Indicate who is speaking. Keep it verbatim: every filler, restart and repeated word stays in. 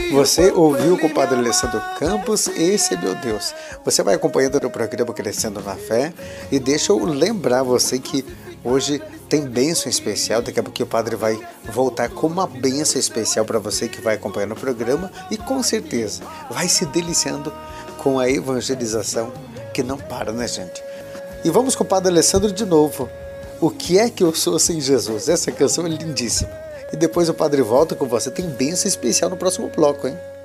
Speaker 1: Você ouviu com o Padre Alessandro Campos, Esse é Meu Deus. Você vai acompanhando o programa Crescendo na Fé e deixa eu lembrar você que hoje tem bênção especial. Daqui a pouco o Padre vai voltar com uma bênção especial para você que vai acompanhando o programa e com certeza vai se deliciando com a evangelização que não para, né, gente? E vamos com o Padre Alessandro de novo. O que é que eu sou sem Jesus? Essa canção é lindíssima. E depois o Padre volta com você. Tem bênção especial no próximo bloco, hein?